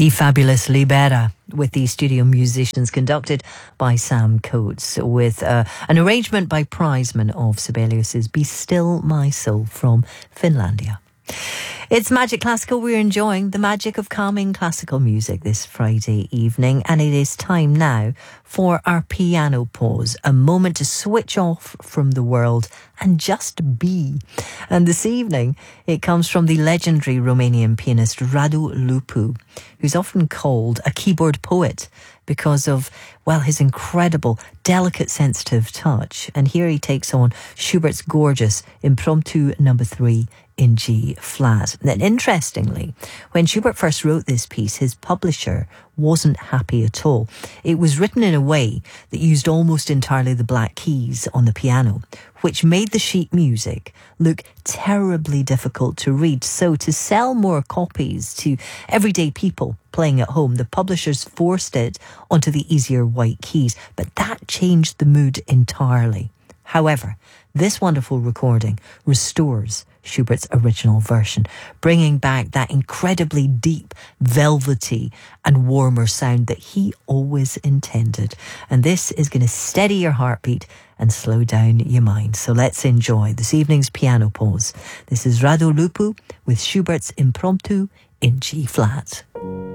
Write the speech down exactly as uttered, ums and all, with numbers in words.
The fabulous Libera with the studio musicians, conducted by Sam Coates, with uh, an arrangement by Prizeman of Sibelius's Be Still My Soul from Finlandia. It's Magic Classical. We're enjoying the magic of calming classical music this Friday evening, and it is time now for our piano pause, a moment to switch off from the world and just be. And this evening, it comes from the legendary Romanian pianist Radu Lupu, who's often called a keyboard poet because of, well, his incredible, delicate, sensitive touch. And here he takes on Schubert's gorgeous Impromptu number three in G flat. And interestingly, when Schubert first wrote this piece, his publisher wasn't happy at all. It was written in a way that used almost entirely the black keys on the piano, which made the sheet music look terribly difficult to read. So to sell more copies to everyday people playing at home, the publishers forced it onto the easier white keys, but that changed the mood entirely. However, this wonderful recording restores Schubert's original version, bringing back that incredibly deep, velvety and warmer sound that he always intended. And this is going to steady your heartbeat and slow down your mind. So let's enjoy this evening's piano pause. This is Radu Lupu with Schubert's Impromptu in G flat.